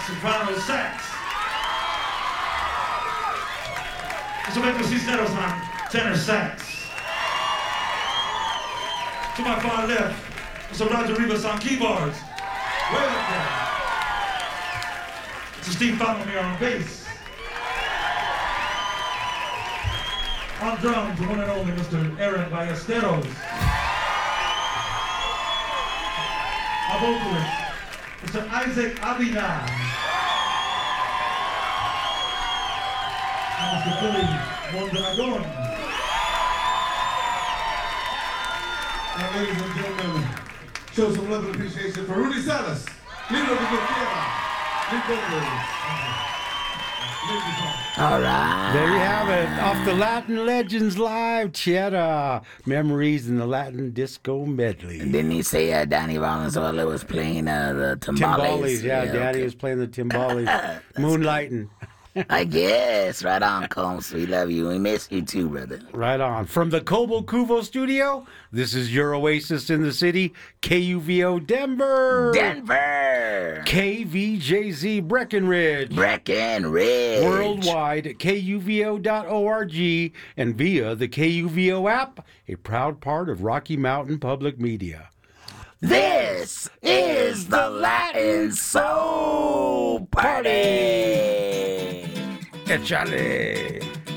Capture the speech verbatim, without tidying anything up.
soprano sax. Instrumento Cisneros on tenor sax. To my far left, Mister Roger Rivas on keyboards. Way up there. Mister Steve Falomir on bass. On drums, the one and only Mister Aaron Ballesteros. Our vocalist, Mister Isaac Avina. And Mister Billy Mondragon. Now, ladies and gentlemen, show some love and appreciation for Rudy Salas, leader of the Gutierrez. All right. There you have it. Off the Latin Legends Live, Cheddar. Memories in the Latin Disco Medley. Didn't he say uh, Danny Valenzuela was playing uh, the timbales? Timbales, yeah. yeah Daddy okay. was playing the timbales. Moonlighting. I guess. Right on, Combs. We love you. We miss you too, brother. Right on. From the Cobo Cuvo studio, this is your oasis in the city, K U V O Denver. Denver. K V J Z Breckenridge. Breckenridge. Worldwide at K U V O dot org and via the K U V O app, a proud part of Rocky Mountain Public Media. This is the Latin Soul Party. Échale.